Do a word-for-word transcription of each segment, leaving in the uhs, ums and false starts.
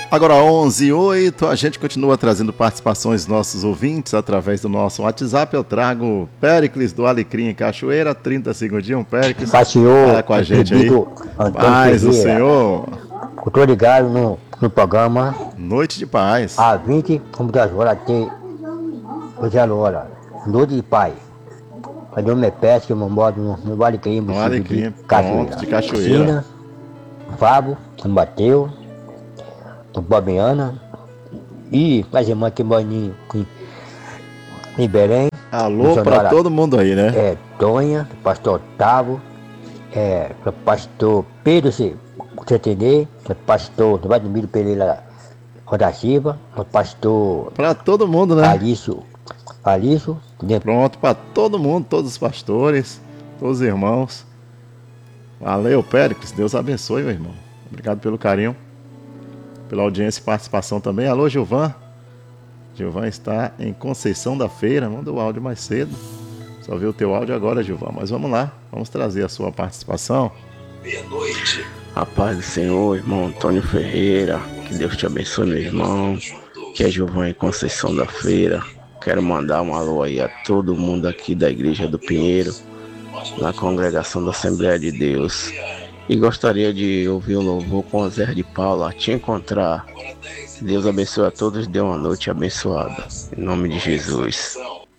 Agora onze e oito, a gente continua trazendo participações dos nossos ouvintes através do nosso WhatsApp. Eu trago Péricles do Alecrim em Cachoeira, trinta segundinhos, Péricles. Paz, senhor. Tá com a gente aí. Paz do Senhor. Eu tô ligado no, no programa. Noite de paz. Há vinte, como das horas, tem. Hoje é a hora. Noite de paz. Cadê o meu pé que eu moro no, no Alecrim, No Alecrim, de Cachoeira. pronto, de Cachoeira. Cina, Fábio, São Bateu, do Bobiana e as irmãs que moram em, em Belém. Alô pra todo mundo aí, né? É, Tonha, pastor Otávio, é, pastor Pedro C. Entender, pastor Vladimir Pereira Roda Silva, pastor. Pra todo mundo, né? Alício, Alício. Pronto, pra todo mundo, todos os pastores, todos os irmãos. Valeu, Péricles, Deus abençoe, meu irmão. Obrigado pelo carinho, pela audiência e participação também. Alô, Gilvan. Gilvan está em Conceição da Feira, mandou o áudio mais cedo. Só viu o teu áudio agora, Gilvan. Mas vamos lá, vamos trazer a sua participação. Meia-noite. A paz do Senhor, irmão Antônio Ferreira. Que Deus te abençoe, meu irmão. Que é Gilvan em Conceição da Feira. Quero mandar um alô aí a todo mundo aqui da Igreja do Pinheiro, na congregação da Assembleia de Deus. E gostaria de ouvir o louvor com o Zé de Paula, Te Encontrar. Deus abençoe a todos, dê uma noite abençoada. Em nome de Jesus.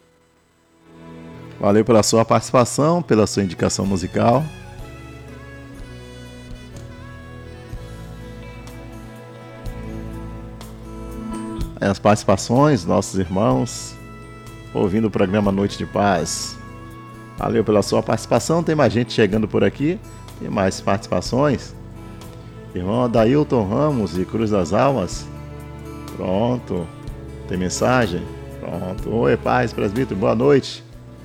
Valeu pela sua participação, pela sua indicação musical. As participações, nossos irmãos, ouvindo o programa Noite de Paz. Valeu pela sua participação, tem mais gente chegando por aqui, tem mais participações. Irmão Adailton Ramos de Cruz das Almas. Pronto, tem mensagem? Pronto, oi paz, presbítero, boa noite.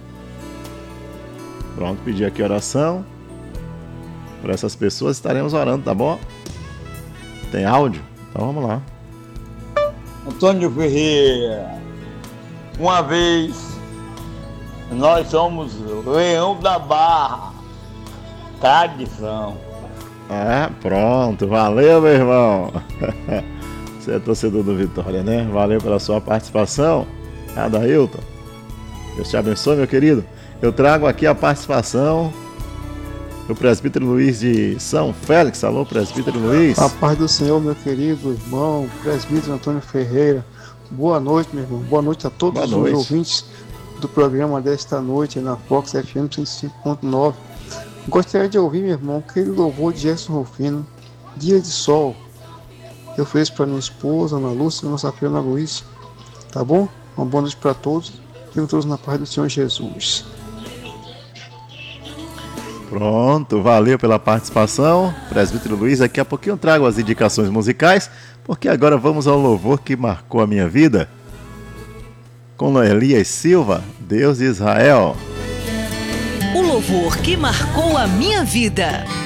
Pronto, pedi aqui oração. Por essas pessoas estaremos orando, tá bom? Tem áudio? Então vamos lá. Antônio Ferreira, uma vez nós somos Leão da Barra, tradição. Ah, pronto, valeu, meu irmão. Você é torcedor do Vitória, né? Valeu pela sua participação, Adailton. Deus te abençoe, meu querido. Eu trago aqui a participação do presbítero Luiz de São Félix. Alô, presbítero Luiz. A paz do Senhor, meu querido irmão, presbítero Antônio Ferreira. Boa noite, meu irmão. Boa noite a todos os ouvintes do programa desta noite na Fox F M cento e cinco ponto nove. Gostaria de ouvir, meu irmão, aquele louvor de Gerson Rufino, Dia de Sol. Eu fiz para minha esposa, Ana Lúcia, nossa filha Ana Luísa. Tá bom? Uma boa noite para todos. Fiquem todos na paz do Senhor Jesus. Pronto, valeu pela participação, presbítero Luiz. Daqui a pouquinho eu trago as indicações musicais, porque agora vamos ao louvor que marcou a minha vida. Com Elias Silva, Deus de Israel. O louvor que marcou a minha vida.